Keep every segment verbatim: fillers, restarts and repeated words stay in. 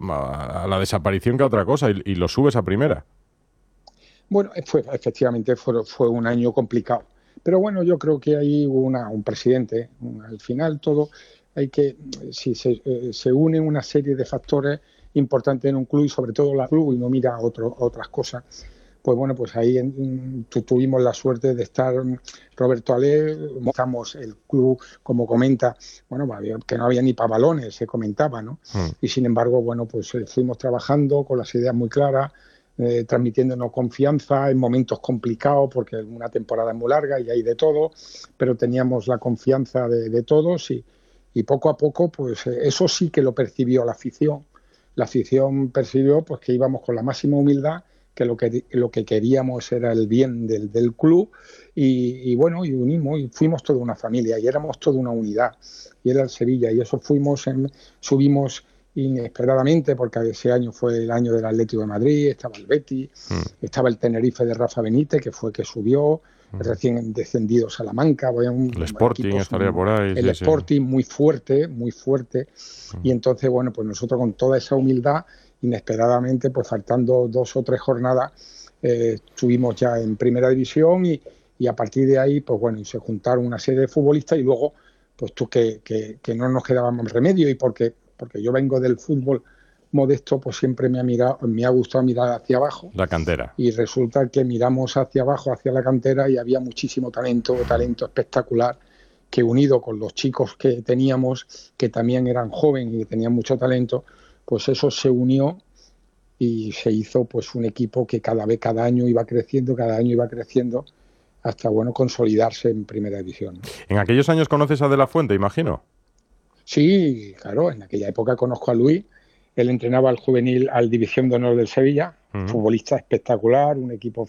a, a la desaparición que a otra cosa, y, y lo subes a primera. Bueno, fue, efectivamente fue, fue un año complicado. Pero bueno, yo creo que ahí hubo una, un presidente. Un, al final todo hay que, si se, eh, se unen una serie de factores importantes en un club y sobre todo la club y no mira a otro, otras cosas. Pues bueno, pues ahí en, tu, tuvimos la suerte de estar Roberto Alé, montamos el club, como comenta, bueno, que no había ni para balones, se comentaba, ¿no? Mm. Y sin embargo, bueno, pues eh, fuimos trabajando con las ideas muy claras, eh, transmitiéndonos confianza en momentos complicados, porque una temporada es muy larga y hay de todo, pero teníamos la confianza de, de todos y, y poco a poco, pues eh, eso sí que lo percibió la afición. La afición percibió pues que íbamos con la máxima humildad, que lo que lo que queríamos era el bien del, del club y, y bueno, y unimos y fuimos toda una familia y éramos toda una unidad y era el Sevilla y eso fuimos, en, subimos inesperadamente porque ese año fue el año del Atlético de Madrid, estaba el Betis, mm. estaba el Tenerife de Rafa Benítez que fue que subió, mm. recién descendido Salamanca, un, el Sporting equipos, estaría por ahí, el sí, Sporting sí. muy fuerte, muy fuerte mm. y entonces bueno, pues nosotros con toda esa humildad inesperadamente, pues faltando dos o tres jornadas, eh, estuvimos ya en primera división y, y a partir de ahí, pues bueno, y se juntaron una serie de futbolistas y luego, pues tú que, que, que no nos quedaba más remedio y porque, porque yo vengo del fútbol modesto, pues siempre me ha, mirado, me ha gustado mirar hacia abajo. La cantera. Y resulta que miramos hacia abajo, hacia la cantera y había muchísimo talento, talento espectacular, que unido con los chicos que teníamos, que también eran jóvenes y que tenían mucho talento, pues eso se unió y se hizo pues un equipo que cada vez, cada año iba creciendo, cada año iba creciendo hasta, bueno, consolidarse en primera división. ¿En aquellos años conoces a De la Fuente, imagino? Sí, claro, en aquella época conozco a Luis, él entrenaba al juvenil, al División de Honor del Sevilla, uh-huh. futbolista espectacular, un equipo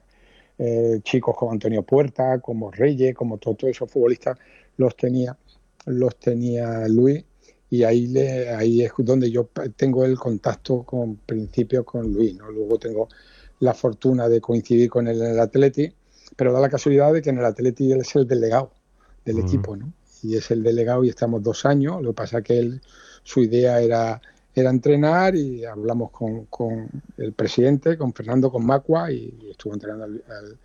eh, chicos como Antonio Puerta, como Reyes, como todos todo esos futbolistas los tenía, los tenía Luis. Y ahí, le, ahí es donde yo tengo el contacto con principio con Luis, ¿no? Luego tengo la fortuna de coincidir con él en el Atleti, pero da la casualidad de que en el Atleti él es el delegado del uh-huh. equipo, ¿no? Y es el delegado y estamos dos años, lo que pasa es que él, su idea era, era entrenar y hablamos con, con el presidente, con Fernando, con Macua y estuvo entrenando al, al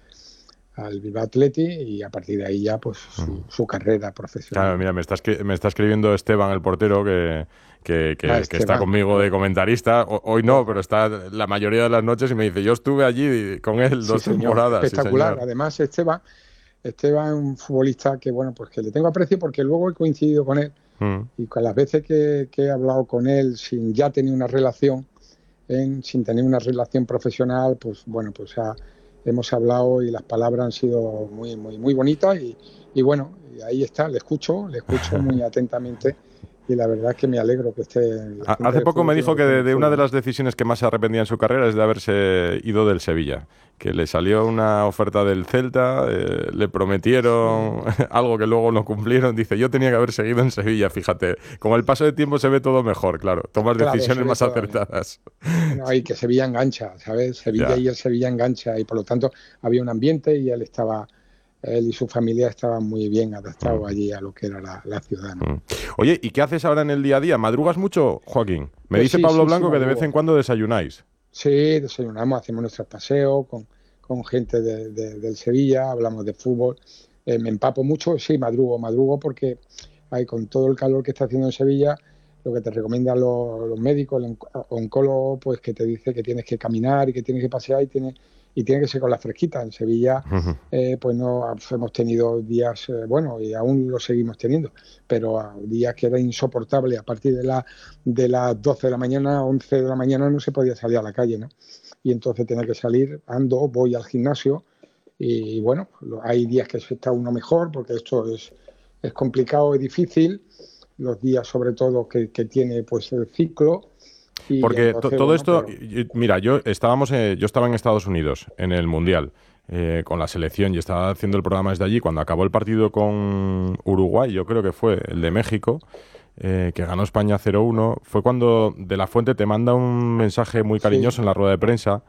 al Bilbao Athletic y a partir de ahí ya pues su, su carrera profesional. Claro, mira, me está, me está escribiendo Esteban, el portero, que, que, que, ah, que está conmigo de comentarista. O, hoy no, pero está la mayoría de las noches y me dice, yo estuve allí con él dos sí, temporadas. Espectacular. Sí, además, Esteban, Esteban es un futbolista que, bueno, pues que le tengo aprecio porque luego he coincidido con él mm. y con las veces que, que he hablado con él sin ya tener una relación, en, sin tener una relación profesional, pues bueno, pues ha hemos hablado y las palabras han sido muy muy muy bonitas y, y bueno, y ahí está, le escucho, le escucho muy atentamente y la verdad es que me alegro que esté... Hace poco me dijo que de, de una de las decisiones que más se arrepentía en su carrera es de haberse ido del Sevilla, que le salió una oferta del Celta, eh, le prometieron sí. algo que luego no cumplieron, dice, yo tenía que haber seguido en Sevilla, fíjate, con el paso de tiempo se ve todo mejor, claro, tomas claro, decisiones más acertadas. No, y que Sevilla engancha, ¿sabes? Sevilla ya. y el Sevilla engancha y por lo tanto había un ambiente y él estaba... él y su familia estaban muy bien adaptados mm. allí a lo que era la, la ciudad, ¿no? Mm. Oye, ¿y qué haces ahora en el día a día? ¿Madrugas mucho, Joaquín? Me pues dice sí, Pablo sí, Blanco sí, que de vez en cuando desayunáis. Sí, desayunamos, hacemos nuestros paseos con, con gente de, de, del Sevilla, hablamos de fútbol. Eh, me empapo mucho, sí, madrugo, madrugo porque hay, con todo el calor que está haciendo en Sevilla, lo que te recomiendan los, los médicos, el oncólogo, pues que te dice que tienes que caminar y que tienes que pasear y tienes... y tiene que ser con la fresquita. En Sevilla, uh-huh. eh, pues no hemos tenido días, eh, bueno, y aún lo seguimos teniendo, pero a días que era insoportable. A partir de, la, de las doce de la mañana, once de la mañana, no se podía salir a la calle, ¿no? Y entonces tenía que salir, ando, voy al gimnasio y, y bueno, hay días que está uno mejor, porque esto es, es complicado y difícil, los días sobre todo que, que tiene pues el ciclo. Y porque entonces, todo bueno, esto, pero... mira, yo estábamos, eh, yo estaba en Estados Unidos en el Mundial eh, con la selección y estaba haciendo el programa desde allí. Cuando acabó el partido con Uruguay, yo creo que fue el de México, eh, que ganó España cero uno, fue cuando De la Fuente te manda un mensaje muy cariñoso sí. en la rueda de prensa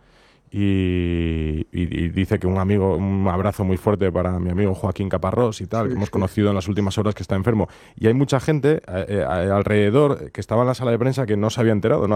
y, y, y dice que un amigo, un abrazo muy fuerte para mi amigo Joaquín Caparrós y tal, sí, que hemos sí. conocido en las últimas horas, que está enfermo. Y hay mucha gente eh, eh, alrededor que estaba en la sala de prensa que no se había enterado, ¿no?